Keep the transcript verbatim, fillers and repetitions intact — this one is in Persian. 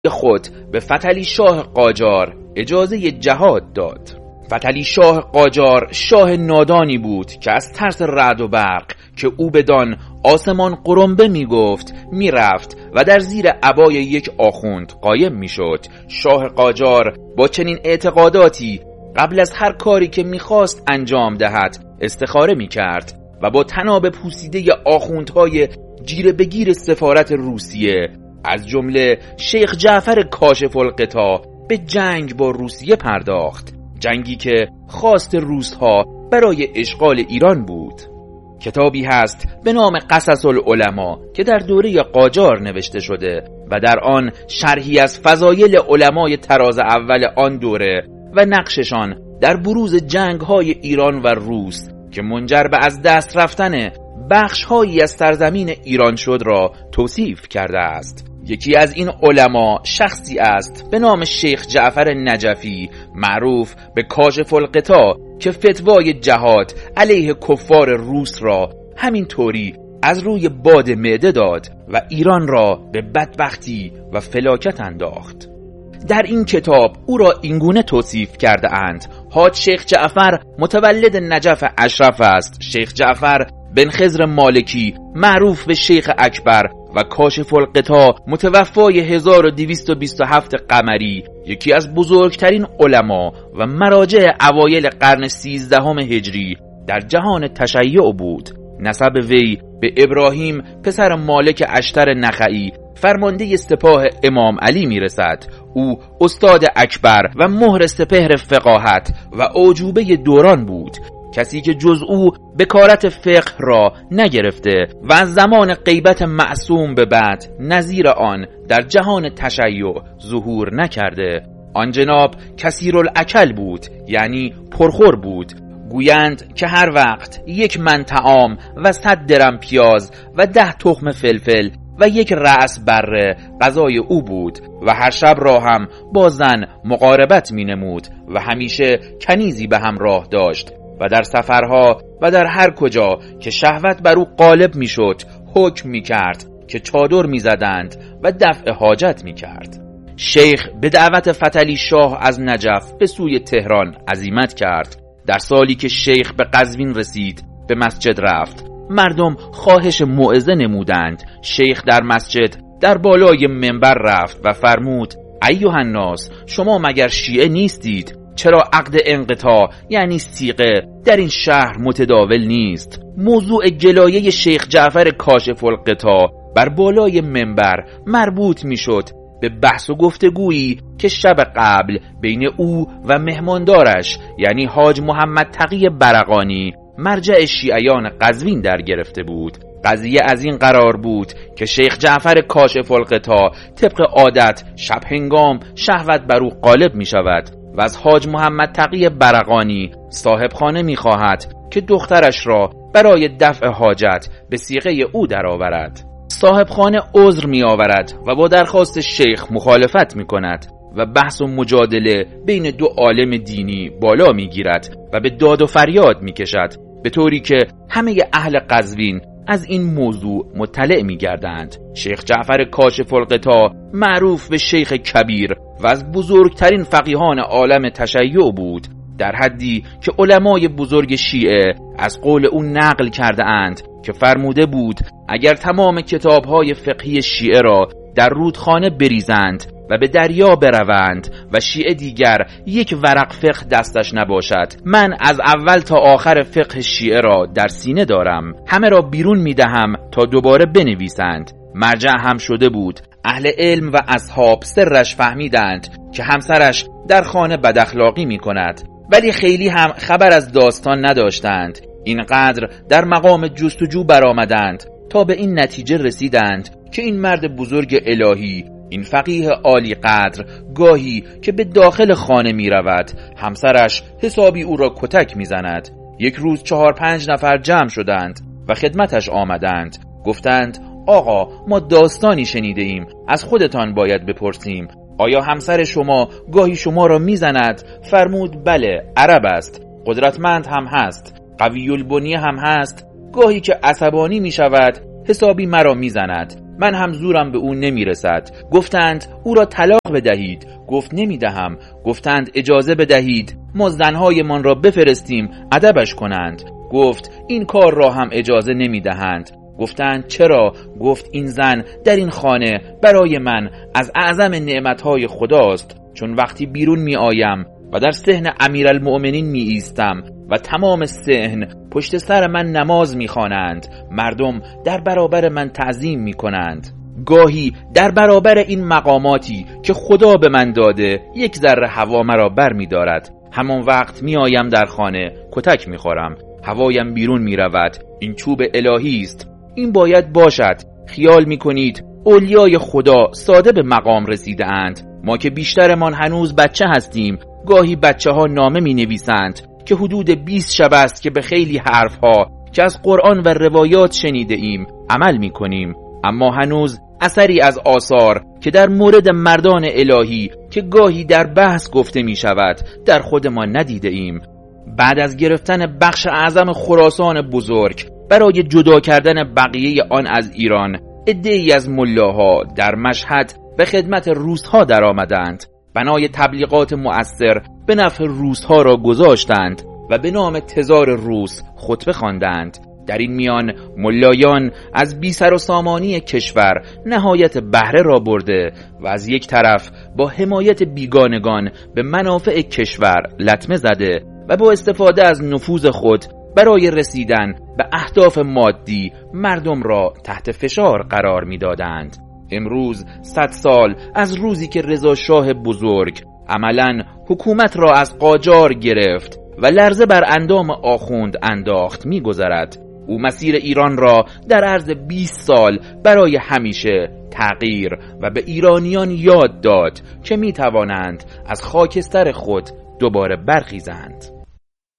خود به فتحعلی شاه قاجار اجازه جهاد داد. فتحعلی شاه قاجار شاه نادانی بود که از ترس رعد و برق که او بدان آسمان قرنبه می گفت می رفت و در زیر عبای یک آخوند قایم می شد. شاه قاجار با چنین اعتقاداتی قبل از هر کاری که می خواست انجام دهد استخاره می کرد و با طناب پوسیده آخوندهای گیره به گیر سفارت روسیه از جمله شیخ جعفر کاشف الغطا به جنگ با روسیه پرداخت، جنگی که خواست روس‌ها برای اشغال ایران بود. کتابی هست به نام قصص العلماء که در دوره قاجار نوشته شده و در آن شرحی از فضایل علمای طراز اول آن دوره و نقششان در بروز جنگ‌های ایران و روس که منجر به از دست رفتن بخش‌هایی از سرزمین ایران شد را توصیف کرده است. یکی از این علما شخصی است به نام شیخ جعفر نجفی معروف به کاشف الغطا که فتوای جهاد علیه کفار روس را همین طوری از روی باد معده داد و ایران را به بدبختی و فلاکت انداخت. در این کتاب او را اینگونه توصیف کرده اند: حاج شیخ جعفر متولد نجف اشرف است. شیخ جعفر بن خضر مالکی معروف به شیخ اکبر و کاشف الغطا متوفای هزار و دویست و بیست و هفت قمری یکی از بزرگترین علما و مراجع اوایل قرن سیزدهم هجری در جهان تشیع بود. نسب وی به ابراهیم پسر مالک اشتر نخعی فرمانده سپاه امام علی میرسد. او استاد اکبر و مهر سپهر فقاهت و اعجوبه دوران بود، کسی که جز او بکارت فقه را نگرفته و از زمان غیبت معصوم به بعد نظیر آن در جهان تشیع ظهور نکرده. آن جناب کثیرالاکل بود، یعنی پرخور بود. گویند که هر وقت یک من طعام و صد درم پیاز و ده تخم فلفل و یک رأس بره غذای او بود و هر شب را هم با زن مقاربت می نمود و همیشه کنیزی به همراه داشت و در سفرها و در هر کجا که شهوت بر او غالب می شد حکم می کرد که چادر می زدند و دفع حاجت می کرد. شیخ به دعوت فتحعلی شاه از نجف به سوی تهران عزیمت کرد. در سالی که شیخ به قزوین رسید به مسجد رفت. مردم خواهش موعظه نمودند. شیخ در مسجد در بالای منبر رفت و فرمود: ایها الناس، شما مگر شیعه نیستید؟ چرا عقد انقطاع یعنی صیغه در این شهر متداول نیست؟ موضوع گلایه شیخ جعفر کاشف الغطا بر بالای منبر مربوط می شد به بحث و گفتگویی که شب قبل بین او و مهماندارش یعنی حاج محمد تقی برقانی مرجع شیعیان قزوین در گرفته بود. قضیه از این قرار بود که شیخ جعفر کاشف الغطا طبق عادت شب هنگام شهوت بر او غالب می شود و از حاج محمد تقی برقانی صاحب خانه می خواهد که دخترش را برای دفع حاجت به صیغه او درآورد. صاحب خانه عذر می آورد و با درخواست شیخ مخالفت می کند و بحث و مجادله بین دو عالم دینی بالا می گیرد و به داد و فریاد می کشد، به طوری که همه اهل قزوین از این موضوع مطلع می گردند. شیخ جعفر کاشف الغطا معروف به شیخ کبیر و از بزرگترین فقیهان عالم تشیع بود، در حدی که علمای بزرگ شیعه از قول او نقل کرده اند که فرموده بود اگر تمام کتابهای فقهی شیعه را در رودخانه بریزند و به دریا بروند و شیعه دیگر یک ورق فقه دستش نباشد، من از اول تا آخر فقه شیعه را در سینه دارم، همه را بیرون میدهم تا دوباره بنویسند. مرجع هم شده بود. اهل علم و اصحاب سرش فهمیدند که همسرش در خانه بداخلاقی می کند، ولی خیلی هم خبر از داستان نداشتند. اینقدر در مقام جستجو برآمدند تا به این نتیجه رسیدند که این مرد بزرگ الهی، این فقیه عالی قدر، گاهی که به داخل خانه می رود همسرش حسابی او را کتک می زند. یک روز چهار پنج نفر جمع شدند و خدمتش آمدند. گفتند آقا، ما داستانی شنیده ایم، از خودتان باید بپرسیم. آیا همسر شما گاهی شما را می زند؟ فرمود بله، عرب است، قدرتمند هم هست، قوی البنیه هم هست. گاهی که عصبانی می شود حسابی مرا می زند. من هم زورم به او نمیرسد. گفتند او را طلاق بدهید. گفت نمیدهم. گفتند اجازه بدهید ما زنهایمان را بفرستیم ادبش کنند. گفت این کار را هم اجازه نمیدهند. گفتند چرا؟ گفت این زن در این خانه برای من از اعظم نعمتهای خداست، چون وقتی بیرون می آیم و در صحن امیرالمؤمنین می ایستم و تمام صحن پشت سر من نماز می خوانند، مردم در برابر من تعظیم می کنند. گاهی در برابر این مقاماتی که خدا به من داده یک ذره هوا مرا بر می دارد. همان وقت می آیم در خانه کتک می خورم، هوایم بیرون می رود. این چوب الهی است، این باید باشد. خیال می کنید اولیای خدا ساده به مقام رسیده اند. ما که بیشترمان هنوز بچه هستیم، گاهی بچه ها نامه می نویسند که حدود بیست شب است که به خیلی حرف ها که از قرآن و روایات شنیده ایم عمل می کنیم، اما هنوز اثری از آثار که در مورد مردان الهی که گاهی در بحث گفته می شود در خود ما ندیده ایم. بعد از گرفتن بخش اعظم خراسان بزرگ برای جدا کردن بقیه آن از ایران، عده‌ای از ملاها در مشهد به خدمت روس‌ها در آمدند. بنای تبلیغات مؤثر به نفع روس‌ها را گذاشتند و به نام تزار روس خطبه خواندند. در این میان ملایان از بی سر و سامانی کشور نهایت بهره را برده و از یک طرف با حمایت بیگانگان به منافع کشور لطمه زده و با استفاده از نفوذ خود برای رسیدن به اهداف مادی مردم را تحت فشار قرار می‌دادند. امروز صد سال از روزی که رضا شاه بزرگ عملاً حکومت را از قاجار گرفت و لرزه بر اندام آخوند انداخت می‌گذرد. او مسیر ایران را در عرض بیست سال برای همیشه تغییر و به ایرانیان یاد داد که می‌توانند از خاکستر خود دوباره برخیزند.